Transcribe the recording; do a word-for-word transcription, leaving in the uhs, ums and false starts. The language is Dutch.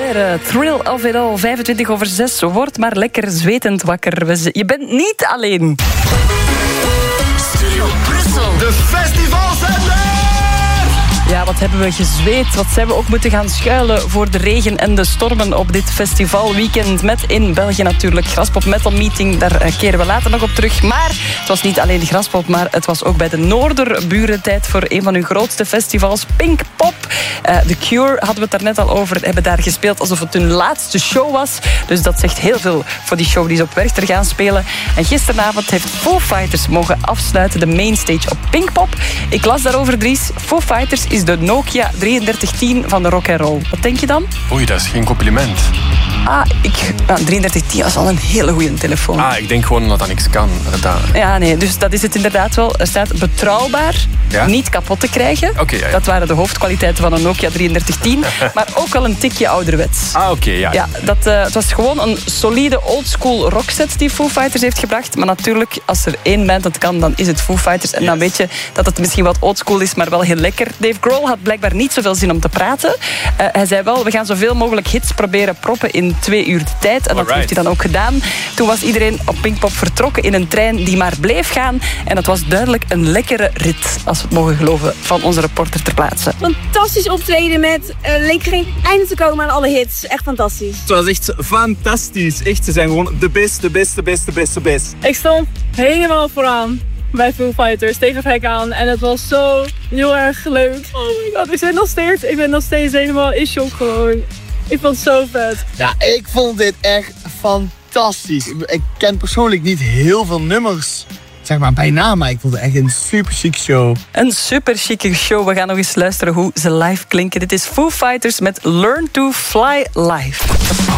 Fire, Thrill of It All, vijfentwintig over zes. Word maar lekker zwetend wakker. We z- Je bent niet alleen. Studio Brussel. De festivals zijn er! Ja, wat hebben we gezweet. Wat zijn we ook moeten gaan schuilen voor de regen en de stormen op dit festivalweekend. Met in België natuurlijk Graspop Metal Meeting. Daar keren we later nog op terug. Maar het was niet alleen Graspop, maar het was ook bij de Noorderburen tijd voor een van hun grootste festivals, Pinkpop. Uh, The Cure hadden we het daar net al over. Hebben daar gespeeld alsof het hun laatste show was. Dus dat zegt heel veel voor die show die ze op Werchter gaan spelen. En gisteravond heeft Foo Fighters mogen afsluiten de mainstage op Pinkpop. Ik las daarover, Dries. Foo Fighters is de Nokia drieëndertig tien van de rock'n'roll. Wat denk je dan? Oei, dat is geen compliment. Ah, ik, nou, drieëndertig tien was al een hele goede telefoon. Ah, ik denk gewoon dat dat niks kan. Dat dat... Ja, nee, dus dat is het inderdaad wel. Er staat betrouwbaar, Ja? niet kapot te krijgen. Oké, ja, ja. Dat waren de hoofdkwaliteiten van een Nokia drieëndertig tien. Maar ook wel een tikje ouderwets. Ah, oké, ja. Ja, dat, uh, het was gewoon een solide oldschool rockset die Foo Fighters heeft gebracht. Maar natuurlijk, als er één band dat kan, dan is het Foo Fighters. En Yes. dan weet je dat het misschien wat oldschool is, maar wel heel lekker. Dave Grohl had blijkbaar niet zoveel zin om te praten. Uh, hij zei wel, we gaan zoveel mogelijk hits proberen proppen in twee uur de tijd. En dat Alright. heeft hij dan ook gedaan. Toen was iedereen op Pinkpop vertrokken in een trein die maar bleef gaan. En dat was duidelijk een lekkere rit, als we het mogen geloven, van onze reporter ter plaatse. Fantastisch optreden met uh, leek geen einde te komen aan alle hits. Echt fantastisch. Het was echt fantastisch. Echt, ze zijn gewoon de beste, beste, beste, beste, beste. Ik stond helemaal vooraan bij Foo Fighters tegen het hek aan. En het was zo heel erg leuk. Oh my god, ik ben nog steeds, ik ben nog steeds helemaal in shock gewoon. Ik vond het zo vet. Ja, ik vond dit echt fantastisch. Ik, ik ken persoonlijk niet heel veel nummers, zeg maar bij naam, maar ik vond het echt een super chic show. Een super chique show. We gaan nog eens luisteren hoe ze live klinken. Dit is Foo Fighters met Learn to Fly Live.